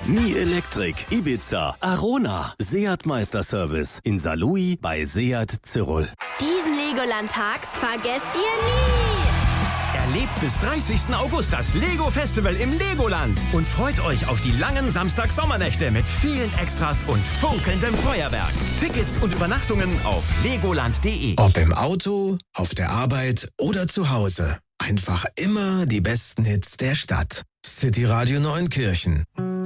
Mi Elektrik, Ibiza, Arona, Seat Meisterservice in Saarlouis bei Seat Zirol. Diesen Legoland-Tag vergesst ihr nie! Erlebt bis 30. August das Lego-Festival im Legoland und freut euch auf die langen Samstag-Sommernächte mit vielen Extras und funkelndem Feuerwerk. Tickets und Übernachtungen auf legoland.de. Ob im Auto, auf der Arbeit oder zu Hause. Einfach immer die besten Hits der Stadt. City Radio Neunkirchen.